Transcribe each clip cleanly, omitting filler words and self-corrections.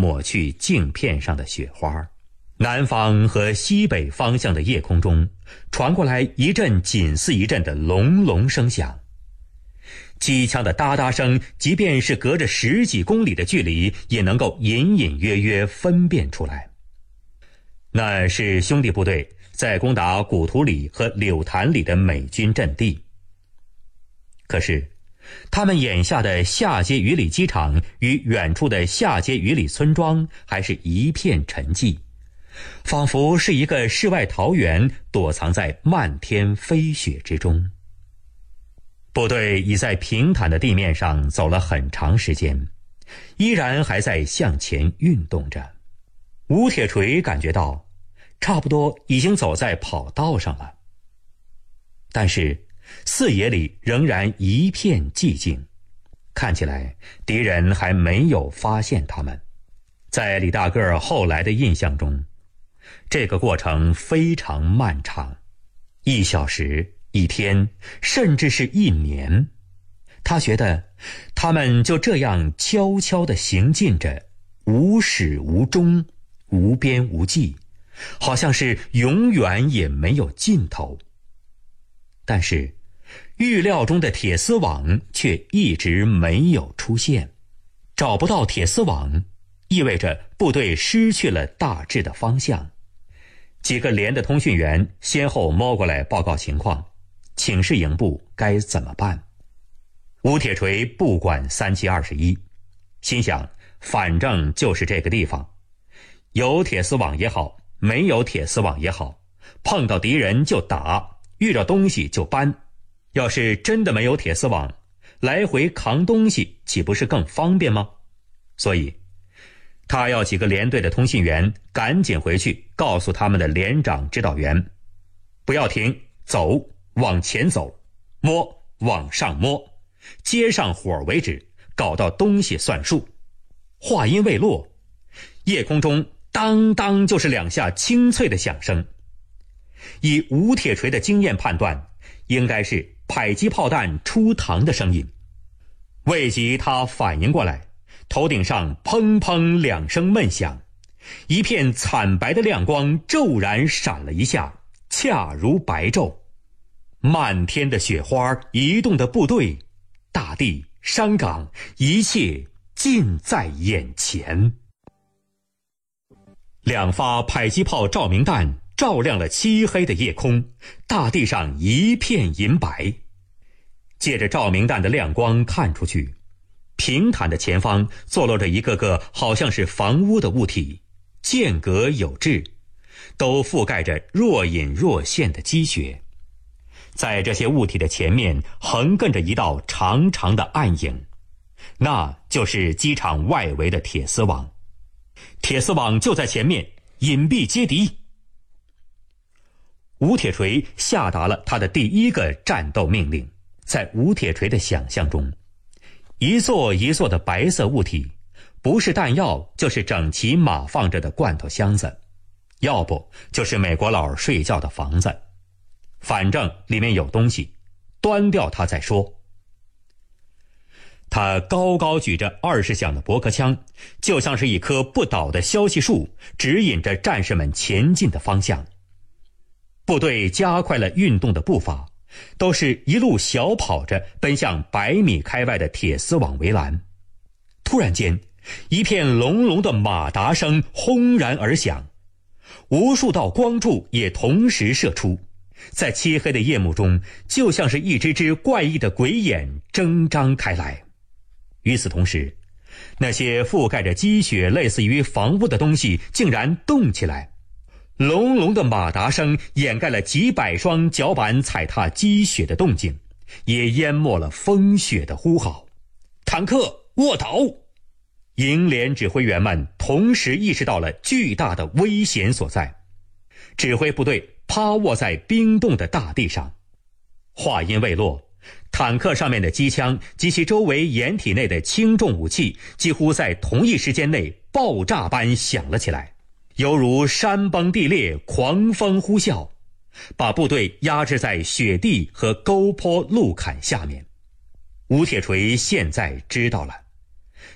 抹去镜片上的雪花。南方和西北方向的夜空中传过来一阵紧似一阵的隆隆声响，机枪的哒哒声，即便是隔着10几公里的距离，也能够隐隐约约分辨出来。那是兄弟部队在攻打古图里和柳潭里的美军阵地。可是他们眼下的下街鱼里机场与远处的下街鱼里村庄还是一片沉寂，仿佛是一个世外桃源，躲藏在漫天飞雪之中。部队已在平坦的地面上走了很长时间，依然还在向前运动着。吴铁锤感觉到差不多已经走在跑道上了，但是四野里仍然一片寂静，看起来敌人还没有发现他们。在李大个后来的印象中，这个过程非常漫长，1小时、1天，甚至是1年。他觉得他们就这样悄悄地行进着，无始无终，无边无际，好像是永远也没有尽头。但是预料中的铁丝网却一直没有出现，找不到铁丝网，意味着部队失去了大致的方向。几个连的通讯员先后摸过来报告情况，请示营部该怎么办。吴铁锤不管3721，心想反正就是这个地方，有铁丝网也好，没有铁丝网也好，碰到敌人就打，遇到东西就搬。要是真的没有铁丝网，来回扛东西岂不是更方便吗？所以他要几个连队的通信员赶紧回去告诉他们的连长指导员，不要停，走，往前走，摸，往上摸，接上火为止，搞到东西算数。话音未落，夜空中当当就是2下清脆的响声。以吴铁锤的经验判断，应该是迫击炮弹出膛的声音。未及他反应过来，头顶上砰砰2声闷响，一片惨白的亮光骤然闪了一下，恰如白昼。漫天的雪花，移动的部队，大地、山岗，一切尽在眼前。2发迫击炮照明弹照亮了漆黑的夜空，大地上一片银白。借着照明弹的亮光看出去，平坦的前方坐落着一个个好像是房屋的物体，间隔有致，都覆盖着若隐若现的积雪。在这些物体的前面横亘着一道长长的暗影，那就是机场外围的铁丝网。铁丝网就在前面，隐蔽接敌。吴铁锤下达了他的第一个战斗命令。在吴铁锤的想象中，一座一座的白色物体，不是弹药就是整齐码放着的罐头箱子，要不就是美国佬睡觉的房子，反正里面有东西，端掉它再说。他高高举着20响的驳壳枪，就像是一棵不倒的消息树，指引着战士们前进的方向。部队加快了运动的步伐，都是一路小跑着奔向100米开外的铁丝网围栏。突然间，一片隆隆的马达声轰然而响，无数道光柱也同时射出，在漆黑的夜幕中，就像是一只只怪异的鬼眼睁张开来。与此同时，那些覆盖着积雪类似于房屋的东西竟然动起来，隆隆的马达声掩盖了几百双脚板踩踏积雪的动静，也淹没了风雪的呼号。坦克卧倒！营连指挥员们同时意识到了巨大的危险所在，指挥部队趴卧在冰冻的大地上。话音未落，坦克上面的机枪及其周围掩体内的轻重武器几乎在同一时间内爆炸般响了起来，犹如山崩地裂，狂风呼啸，把部队压制在雪地和沟坡路坎下面。吴铁锤现在知道了，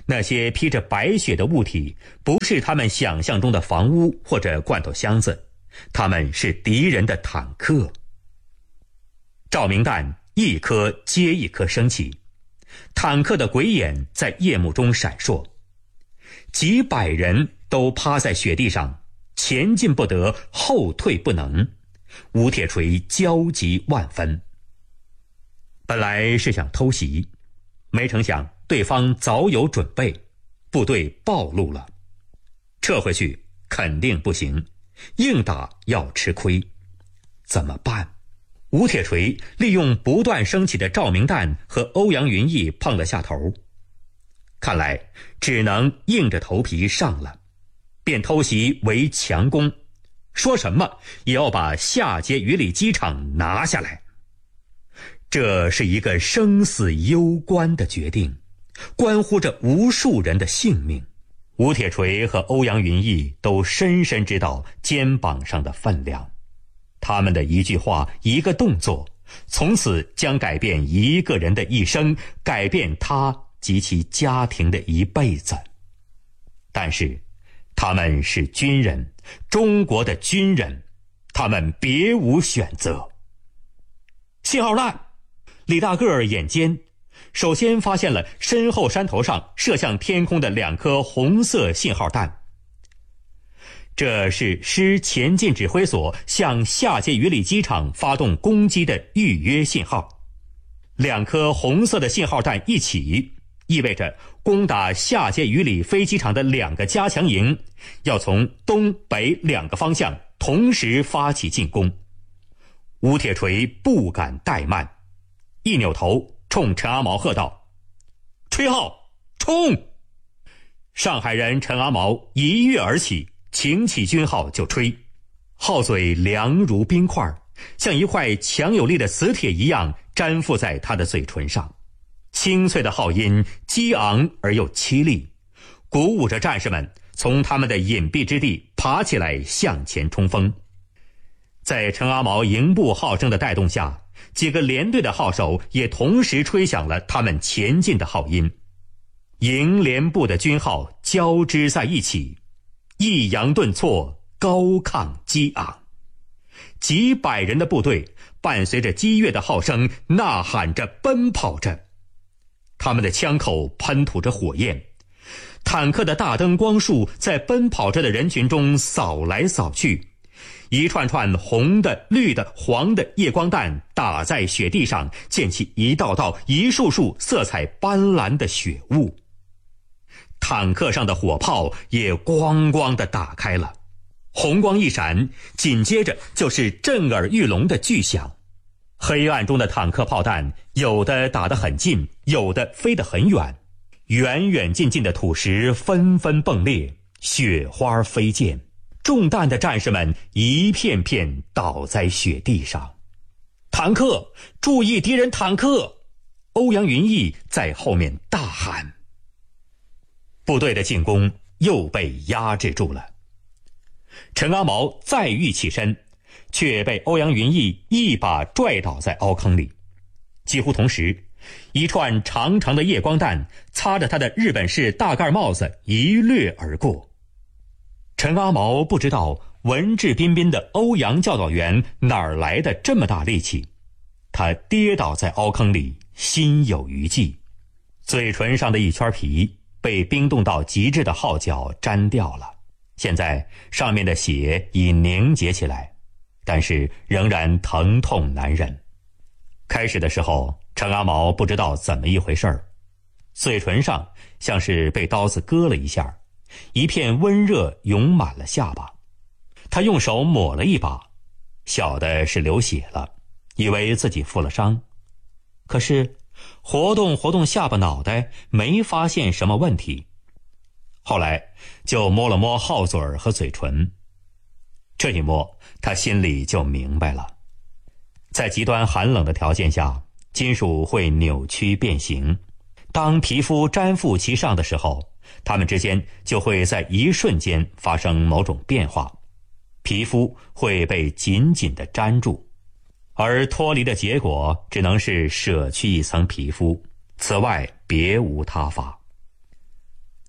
那些披着白雪的物体，不是他们想象中的房屋或者罐头箱子，他们是敌人的坦克。照明弹一颗接一颗升起，坦克的鬼眼在夜幕中闪烁，几百人都趴在雪地上，前进不得，后退不能。吴铁锤焦急万分。本来是想偷袭，没成想对方早有准备，部队暴露了，撤回去肯定不行，硬打要吃亏，怎么办？吴铁锤利用不断升起的照明弹和欧阳云逸碰了下头，看来只能硬着头皮上了，便偷袭为强攻，说什么也要把下碣鱼里机场拿下来。这是一个生死攸关的决定，关乎着无数人的性命。吴铁锤和欧阳云逸都深深知道肩膀上的分量，他们的一句话一个动作，从此将改变一个人的一生，改变他及其家庭的一辈子。但是他们是军人，中国的军人，他们别无选择。信号弹！李大个儿眼尖，首先发现了身后山头上射向天空的2颗红色信号弹。这是师前进指挥所向下碣鱼里机场发动攻击的预约信号。2颗红色的信号弹一起，意味着攻打下碣鱼里飞机场的2个加强营要从东北2个方向同时发起进攻。吴铁锤不敢怠慢，一扭头冲陈阿毛喝道：“吹号，冲！”上海人陈阿毛一跃而起，擎起军号就吹，号嘴凉如冰块，像一块强有力的磁铁一样粘附在他的嘴唇上。清脆的号音激昂而又凄厉，鼓舞着战士们从他们的隐蔽之地爬起来向前冲锋。在陈阿毛营部号声的带动下，几个连队的号手也同时吹响了他们前进的号音，营连部的军号交织在一起，抑扬顿挫，高亢激昂。几百人的部队伴随着激越的号声呐喊着奔跑着，他们的枪口喷吐着火焰，坦克的大灯光束在奔跑着的人群中扫来扫去，一串串红的、绿的、黄的夜光弹打在雪地上，溅起一道道、一束束色彩斑斓的雪雾。坦克上的火炮也咣咣地打开了，红光一闪，紧接着就是震耳欲聋的巨响。黑暗中的坦克炮弹，有的打得很近，有的飞得很远，远远近近的土石纷纷迸裂，雪花飞溅，中弹的战士们一片片倒在雪地上。坦克！注意敌人坦克！欧阳云逸在后面大喊。部队的进攻又被压制住了。陈阿毛再欲起身，却被欧阳云逸一把拽倒在凹坑里。几乎同时，一串长长的夜光弹擦着他的日本式大盖帽子一掠而过。陈阿毛不知道文质彬彬的欧阳教导员哪儿来的这么大力气，他跌倒在凹坑里，心有余悸，嘴唇上的一圈皮被冰冻到极致的号角粘掉了，现在上面的血已凝结起来，但是仍然疼痛难忍。开始的时候，陈阿毛不知道怎么一回事儿，嘴唇上像是被刀子割了一下，一片温热涌满了下巴。他用手抹了一把，小的是流血了，以为自己负了伤，可是活动活动下巴脑袋，没发现什么问题。后来就摸了摸号嘴和嘴唇，这一摸他心里就明白了，在极端寒冷的条件下，金属会扭曲变形，当皮肤粘附其上的时候，它们之间就会在一瞬间发生某种变化，皮肤会被紧紧地粘住，而脱离的结果只能是舍去一层皮肤，此外别无他法。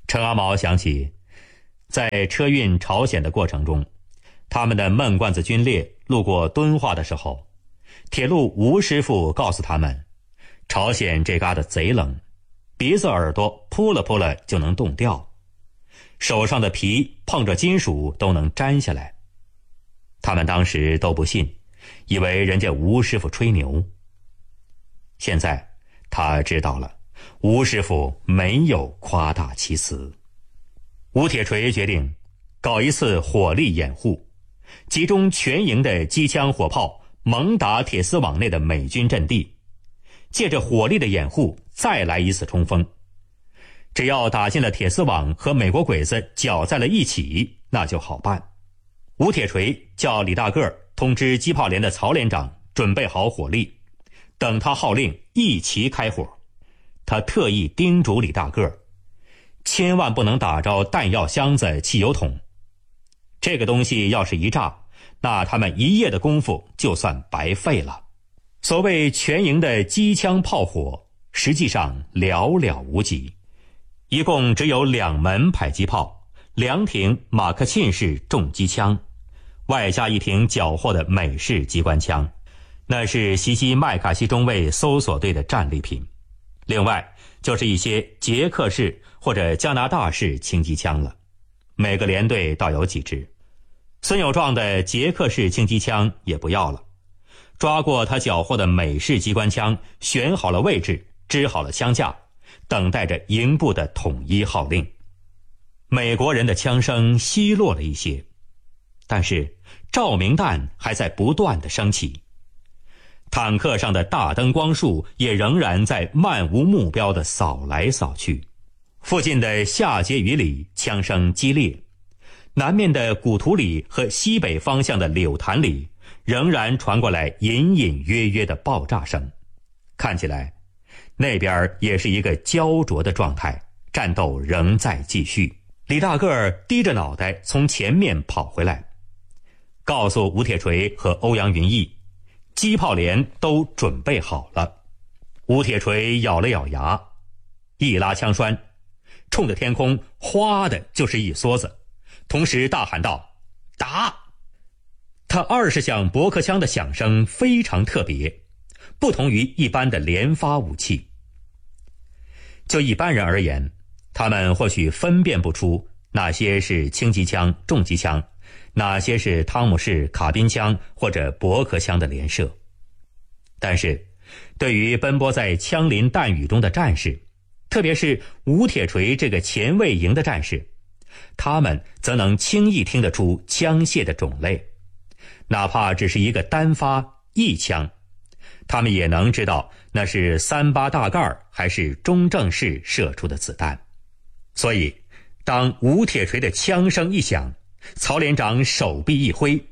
陈阿毛想起，在车运朝鲜的过程中，他们的闷罐子军列路过敦化的时候，铁路吴师傅告诉他们，朝鲜这嘎达贼冷，鼻子耳朵扑了扑了就能冻掉，手上的皮碰着金属都能粘下来。他们当时都不信，以为人家吴师傅吹牛。现在他知道了，吴师傅没有夸大其词。吴铁锤决定搞一次火力掩护，集中全营的机枪火炮猛打铁丝网内的美军阵地，借着火力的掩护再来一次冲锋。只要打进了铁丝网和美国鬼子搅在了一起，那就好办。吴铁锤叫李大个通知机炮连的曹连长准备好火力，等他号令一齐开火。他特意叮嘱李大个，千万不能打着弹药箱子、汽油桶，这个东西要是一炸，那他们一夜的功夫就算白费了。所谓全营的机枪炮火，实际上寥寥无几，一共只有2门迫击炮，2挺马克沁式重机枪，外加1挺缴获的美式机关枪，那是袭击麦卡锡中尉搜索队的战利品。另外就是一些捷克式或者加拿大式轻机枪了，每个连队倒有几支。孙有壮的捷克式轻机枪也不要了，抓过他缴获的美式机关枪，选好了位置，支好了枪架，等待着营部的统一号令。美国人的枪声稀落了一些，但是照明弹还在不断地升起，坦克上的大灯光束也仍然在漫无目标地扫来扫去。附近的下碣隅里枪声激烈，南面的古图里和西北方向的柳潭里仍然传过来隐隐约约的爆炸声。看起来那边也是一个焦灼的状态，战斗仍在继续。李大个低着脑袋从前面跑回来，告诉吴铁锤和欧阳云逸，机炮连都准备好了。吴铁锤咬了咬牙，一拉枪栓，冲着天空哗的就是一梭子，同时大喊道：打！他20响驳壳枪的响声非常特别，不同于一般的连发武器。就一般人而言，他们或许分辨不出哪些是轻机枪、重机枪，哪些是汤姆式卡宾枪或者驳壳枪的连射。但是对于奔波在枪林弹雨中的战士，特别是吴铁锤这个前卫营的战士，他们则能轻易听得出枪械的种类，哪怕只是一个单发一枪，他们也能知道那是38大盖还是中正式射出的子弹。所以当吴铁锤的枪声一响，曹连长手臂一挥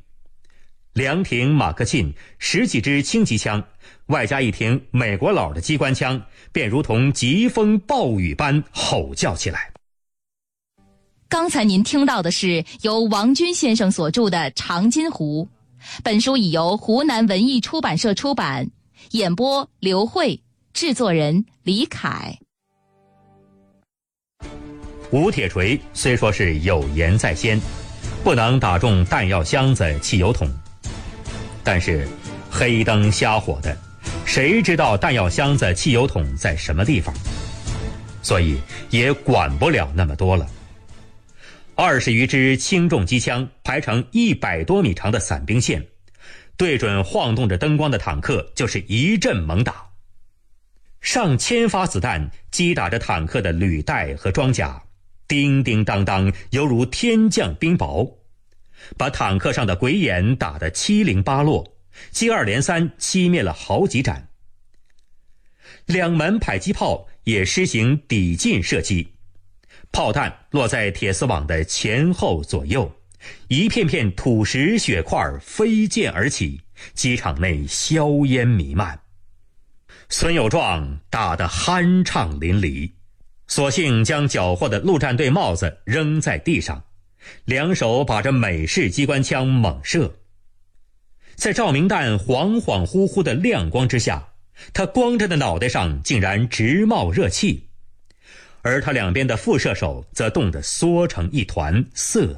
，2挺马克沁10几支轻机枪，外加1挺美国佬的机关枪，便如同疾风暴雨般吼叫起来。 刚才您听到的是由王军先生所著的《长津湖》，本书已由湖南文艺出版社出版，演播刘慧，制作人李凯。 吴铁锤虽说是有言在先，不能打中弹药箱子、汽油桶，但是黑灯瞎火的，谁知道弹药箱子、汽油桶在什么地方？所以也管不了那么多了。20余支轻重机枪排成100多米长的伞兵线，对准晃动着灯光的坦克就是一阵猛打。上千发子弹击打着坦克的履带和装甲，叮叮当当，犹如天降冰雹，把坦克上的鬼眼打得七零八落，接二连三熄灭了好几盏。2门迫击炮也施行抵近射击，炮弹落在铁丝网的前后左右，一片片土石血块飞溅而起，机场内硝烟弥漫。孙有壮打得酣畅淋漓，索性将缴获的陆战队帽子扔在地上，2手把着美式机关枪猛射。在照明弹恍恍惚惚的亮光之下，他光着的脑袋上竟然直冒热气， 而他两边的副射手则冻得缩成一团，瑟